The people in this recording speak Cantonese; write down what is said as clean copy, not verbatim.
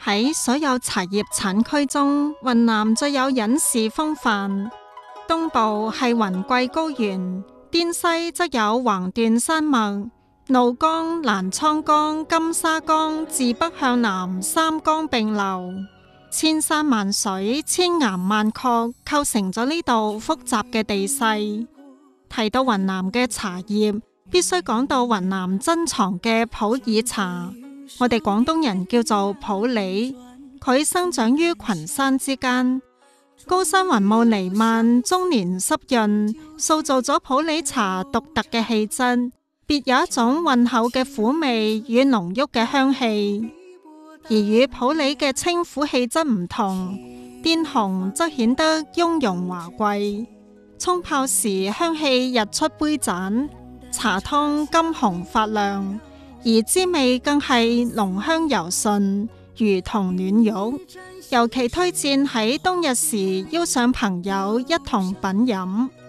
喺所有茶葉產區中，雲南最有隱士風範。東部係雲貴高原，滇西則有橫斷山脈，怒江、瀾滄江、金沙江自北向南三江並流，千山萬水、千岩萬壑，構成咗呢度複雜嘅地勢。提到雲南嘅茶葉，必須講到雲南珍藏嘅普洱茶，我哋廣東人叫做普洱。佢生長於群山之間，高山雲霧彌漫，終年濕潤，塑造咗普洱茶獨特嘅氣質，別有一種渾厚嘅苦味與濃郁嘅香氣。而與普洱嘅清苦氣質唔同，滇紅則顯得雍容華貴。沖泡時香氣溢出杯盞，茶湯金紅發亮，而滋味更係濃香柔順，如同暖玉。尤其推薦喺冬日時邀上朋友一同品飲。